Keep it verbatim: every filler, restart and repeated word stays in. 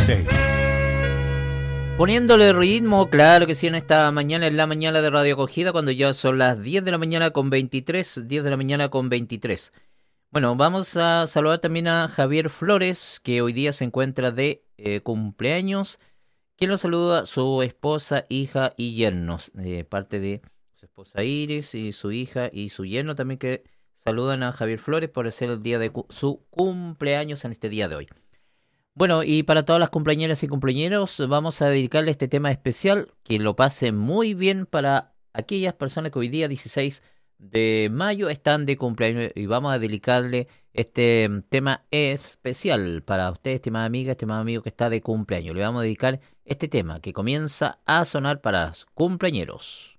dieciséis. Poniéndole ritmo, claro que sí, en esta mañana, en la mañana de Radio Acogida, cuando ya son las diez de la mañana con veintitrés, diez de la mañana con veintitrés. Bueno, vamos a saludar también a Javier Flores, que hoy día se encuentra de eh, cumpleaños. Quien lo saluda, su esposa, hija y yernos, eh, parte de su esposa Iris y su hija y su yerno también, que saludan a Javier Flores por ser el día de cu- su cumpleaños en este día de hoy. Bueno, y para todas las cumpleañeras y cumpleañeros, vamos a dedicarle este tema especial, que lo pase muy bien para aquellas personas que hoy día, dieciséis de mayo, están de cumpleaños, y vamos a dedicarle este mm, tema especial para usted, estimada amiga, estimado amigo que está de cumpleaños. Le vamos a dedicar este tema que comienza a sonar para los cumpleañeros.